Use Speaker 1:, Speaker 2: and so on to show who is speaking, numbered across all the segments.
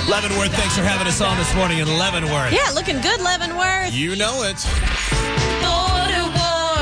Speaker 1: Leavenworth, thanks for having us on this morning in Leavenworth.
Speaker 2: Yeah, looking good, Leavenworth.
Speaker 1: You know it.
Speaker 2: Border war.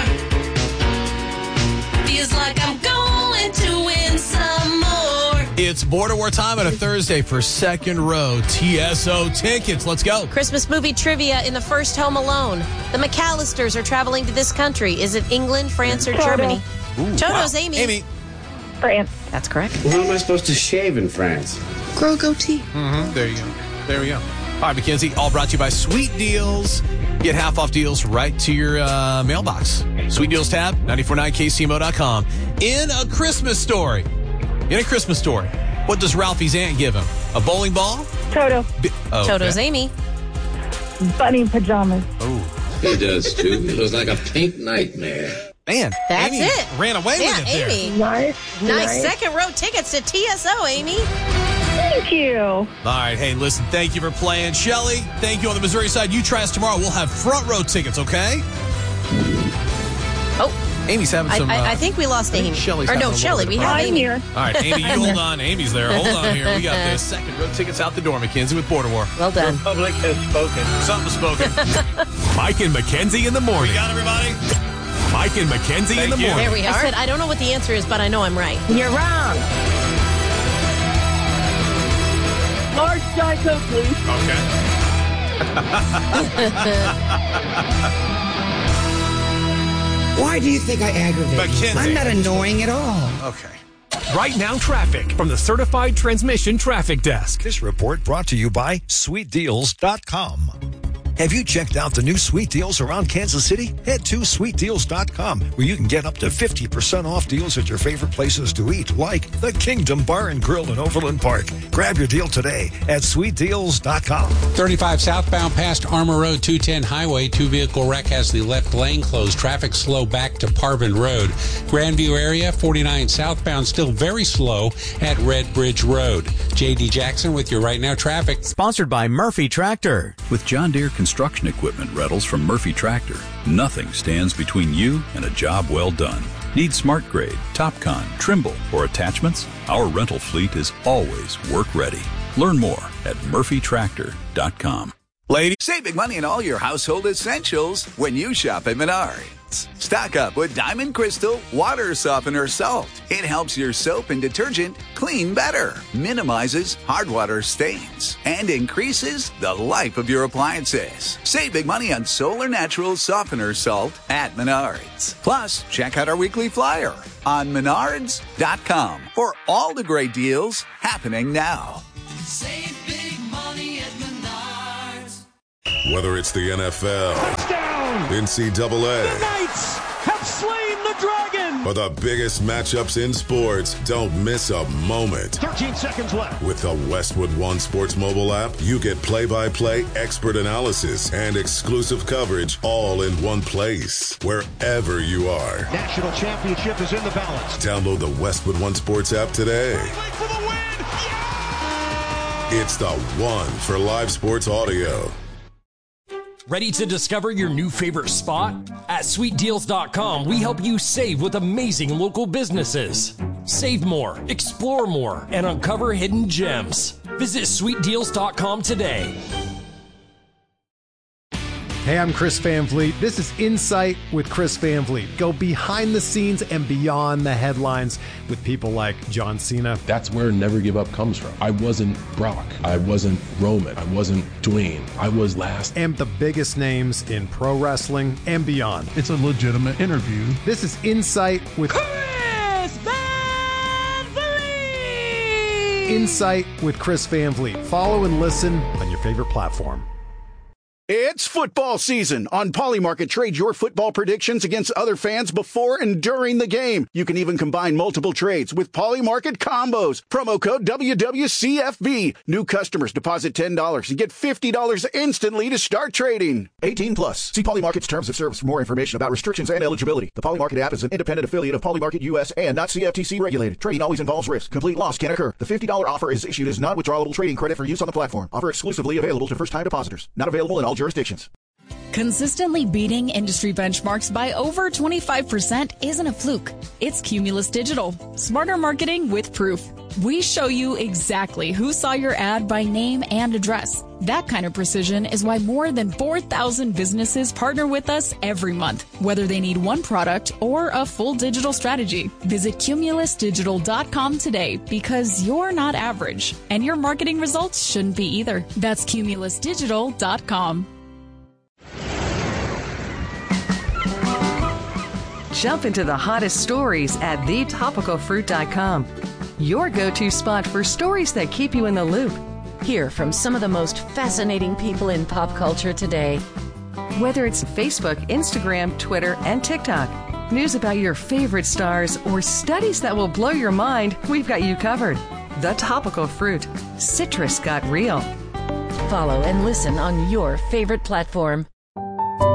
Speaker 2: Feels like I'm going to win some more.
Speaker 1: It's Border War time on a Thursday for Second Row TSO tickets. Let's go.
Speaker 2: Christmas movie trivia in the first Home Alone. The McAllisters are traveling to this country. Is it England, France, or Germany? Toto's
Speaker 1: wow.
Speaker 2: Amy.
Speaker 1: Amy.
Speaker 3: France.
Speaker 2: That's correct.
Speaker 4: Well, how am I supposed to shave in France?
Speaker 5: Grow a goatee.
Speaker 1: There you go. There we go. All right, Mackenzie, all brought to you by Sweet Deals. Get half off deals right to your mailbox. Sweet Deals tab, 949kcmo.com. In a Christmas story, what does Ralphie's aunt give him? A bowling ball?
Speaker 3: Toto.
Speaker 2: Toto's Amy.
Speaker 3: Bunny pajamas.
Speaker 1: Oh.
Speaker 4: He does, too. He looks like a pink nightmare.
Speaker 1: Man,
Speaker 2: That's
Speaker 1: Amy
Speaker 2: it.
Speaker 1: ran away with it there.
Speaker 2: Amy.
Speaker 3: Nice.
Speaker 2: Nice second row tickets to TSO, Amy.
Speaker 3: Thank you.
Speaker 1: All right, hey, listen, thank you for playing. Shelly, thank you on the Missouri side. You try us tomorrow. We'll have front row tickets, okay?
Speaker 2: Oh,
Speaker 1: Amy's having some...
Speaker 2: I think we lost Amy.
Speaker 1: Shelly's
Speaker 2: Or
Speaker 1: having
Speaker 2: no,
Speaker 1: a little
Speaker 2: Shelly,
Speaker 1: bit
Speaker 2: we
Speaker 1: of
Speaker 2: have
Speaker 3: I'm
Speaker 2: Amy.
Speaker 3: here.
Speaker 1: All right, Amy, you hold on. Amy's there. Hold on here. We got the second row tickets out the door, Mackenzie, with Border War.
Speaker 2: Well done.
Speaker 6: Public has spoken.
Speaker 1: Something spoken.
Speaker 7: Mike and Mackenzie in the morning.
Speaker 1: We got everybody?
Speaker 7: Mike and Mackenzie in the
Speaker 1: Thank you.
Speaker 7: morning.
Speaker 2: There we are. I said, I don't know what the answer is, but I know I'm right.
Speaker 3: You're wrong. Large Geico, please.
Speaker 1: Okay.
Speaker 5: Why do you think I aggravate?
Speaker 1: Mackenzie.
Speaker 5: I'm not annoying at all.
Speaker 1: Okay.
Speaker 7: Right now, traffic from the Certified Transmission Traffic Desk.
Speaker 8: This report brought to you by SweetDeals.com. Have you checked out the new Sweet Deals around Kansas City? Head to SweetDeals.com, where you can get up to 50% off deals at your favorite places to eat, like the Kingdom Bar and Grill in Overland Park. Grab your deal today at SweetDeals.com.
Speaker 9: 35 southbound past Armour Road, 210 Highway. Two-vehicle wreck has the left lane closed. Traffic slow back to Parvin Road. Grandview area, 49 southbound, still very slow at Red Bridge Road. J.D. Jackson with your Right Now traffic.
Speaker 10: Sponsored by Murphy Tractor. With John Deere construction equipment rentals from Murphy Tractor, nothing stands between you and a job well done. Need Smart Grade, TopCon, Trimble, or attachments? Our rental fleet is always work ready. Learn more at murphytractor.com.
Speaker 1: Lady.
Speaker 11: Save big money on all your household essentials when you shop at Menards. Stock up with Diamond Crystal Water Softener Salt. It helps your soap and detergent clean better, minimizes hard water stains, and increases the life of your appliances. Save big money on Solar Natural Softener Salt at Menards. Plus, check out our weekly flyer on Menards.com for all the great deals happening now.
Speaker 12: Save big money at Menards.
Speaker 13: Whether it's the NFL,
Speaker 6: Touchdown!
Speaker 13: NCAA,
Speaker 6: The Knights have slain the dragon!
Speaker 13: or the biggest matchups in sports, don't miss a moment.
Speaker 6: 13 seconds left.
Speaker 13: With the Westwood One Sports mobile app, you get play-by-play expert analysis and exclusive coverage all in one place, wherever you are.
Speaker 6: National championship is in the balance.
Speaker 13: Download the Westwood One Sports app today.
Speaker 6: For the win! Yeah!
Speaker 13: It's the one for live sports audio.
Speaker 14: Ready to discover your new favorite spot? At SweetDeals.com, we help you save with amazing local businesses. Save more, explore more, and uncover hidden gems. Visit SweetDeals.com today.
Speaker 15: Hey, I'm Chris Van Vliet. This is Insight with Chris Van Vliet. Go behind the scenes and beyond the headlines with people like John Cena.
Speaker 16: That's where Never Give Up comes from. I wasn't Brock. I wasn't Roman. I wasn't Dwayne. I was last.
Speaker 15: And the biggest names in pro wrestling and beyond.
Speaker 17: It's a legitimate interview.
Speaker 15: This is Insight with
Speaker 12: Chris Van Vliet!
Speaker 15: Insight with Chris Van Vliet. Follow and listen on your favorite platform.
Speaker 18: It's football season. On Polymarket, trade your football predictions against other fans before and during the game. You can even combine multiple trades with Polymarket combos. Promo code WWCFB. New customers deposit $10 and get $50 instantly to start trading. 18 plus. See Polymarket's terms of service for more information about restrictions and eligibility. The Polymarket app is an independent affiliate of Polymarket US and not CFTC regulated. Trading always involves risk. Complete loss can occur. The $50 offer is issued as non-withdrawable trading credit for use on the platform. Offer exclusively available to first-time depositors. Not available in all jurisdictions.
Speaker 17: Consistently beating industry benchmarks by over 25% isn't a fluke. It's Cumulus Digital. Smarter marketing with proof. We show you exactly who saw your ad by name and address. That kind of precision is why more than 4,000 businesses partner with us every month, whether they need one product or a full digital strategy. Visit cumulusdigital.com today because you're not average, and your marketing results shouldn't be either. That's cumulusdigital.com.
Speaker 19: Jump into the hottest stories at thetopicalfruit.com. Your go-to spot for stories that keep you in the loop.
Speaker 2: Hear from some of the most fascinating people in pop culture today.
Speaker 19: Whether it's Facebook, Instagram, Twitter, and TikTok, news about your favorite stars, or studies that will blow your mind, we've got you covered. The Topical Fruit. Citrus got real.
Speaker 2: Follow and listen on your favorite platform.